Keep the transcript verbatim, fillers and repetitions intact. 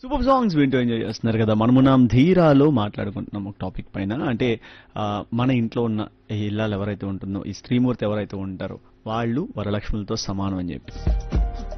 Super songs వింటూ enjoy చేస్తున్నారు కదా. మనమున్నాం ధీరాలో మాట్లాడుకుంటున్నాం ఒక టాపిక్ పైన. అంటే ఆ, మన ఇంట్లో ఉన్న ఈ ఇల్లాలు ఎవరైతే ఉంటుందో, ఈ స్త్రీమూర్తి ఎవరైతే ఉంటారో వాళ్ళు వరలక్ష్ములతో సమానం అని చెప్పి.